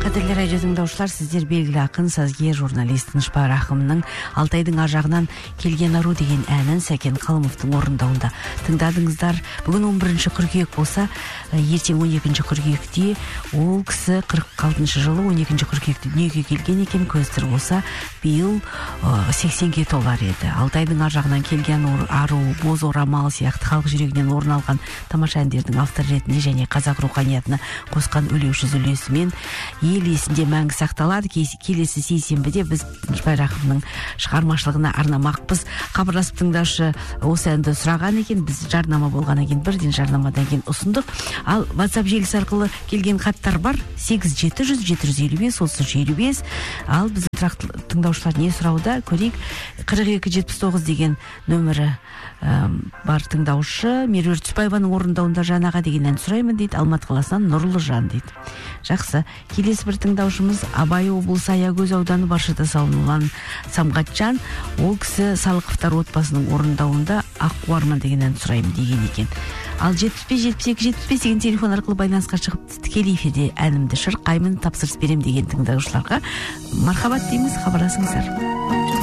Кадірлі радио тыңдаушылар, сіздер белгілі ақын, сазгер, журналист Тынышпай Рахымның «Алтайдың ар жағынан келген ару» деген әнін Сәкен Қалымовтың орындауында тыңдадыңыздар. Бүгін 11 қыркүйек болса, ертең 12 қыркүйекте ол кісі 46 жылы 12 қыркүйекте дүниеге келген екен. Көздер болса, биыл 80-ге толар еді. «Алтайдың ар жағынан келген ару», «Боз орамал» сияқты халық жүрегінен орын алған тамаша әндердің автор ретінде және қазақ руханиятына қосқан өлеусіз үлесімен ел есінде мәңгі сақталады. Келесі сейсенбіде біз Тынышпай Рахымның шығармашылығына арнамақпыз. Хабарласып тыңдаушы осы әнді сұраған екен, біз жарнама болғаннан кейін бірден жарнамадан кейін ұсындық. Ал WhatsApp желісі арқылы келген хаттар бар: 8700 755 3355. Ал біздің тұрақты тыңдаушылар не сұрауда, көрейік. 4279 деген нөмірі бар тыңдаушы. Меруерт Түспаеваның орындауында «Жанаға» деген ән сұраймын дейді. Алматы қаласынан Нұрлы Жан дейді. Жақсы. Келесі бір тыңдаушымыз Абай облысы Аягөз ауданы Баршада салынған Самғатжан. Ол кісі Салықовтар отбасының орындауында «Аққу арман» деген ән сұраймын деген екен. Ал 75-72-75 деген телефон арқылы байланысқа шығып тікелей эфирде әнімді шырқаймын, тапсырыс берем деген тыңдаушыларға мархабат дейміз, хабарласыңыздар.